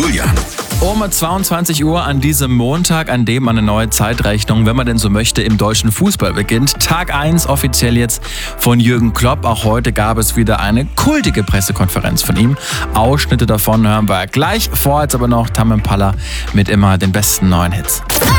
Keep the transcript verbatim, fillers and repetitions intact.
Julian. Um zweiundzwanzig Uhr an diesem Montag, an dem eine neue Zeitrechnung, wenn man denn so möchte, im deutschen Fußball beginnt. Tag eins offiziell jetzt von Jürgen Klopp. Auch heute gab es wieder eine kultige Pressekonferenz von ihm. Ausschnitte davon hören wir gleich. Vor jetzt aber noch Tame Impala mit immer den besten neuen Hits.